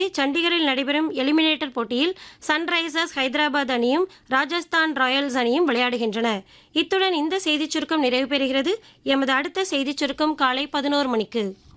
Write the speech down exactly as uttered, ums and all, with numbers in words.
சண்டிகரில் நடைபெறும் எலிமினேட்டர் போட்டியில் சன்ரைசர்ஸ் ஹைதராபாத் அணியும் ராஜஸ்தான் ராயல்ஸ் அணியும் விளையாடுகின்றன. இத்துடன் இந்த செய்திச் சுருக்கம் நிறைவு பெறுகிறது. எமது அடுத்த செய்திச் சுருக்கம் காலை பதினோரு மணிக்கு.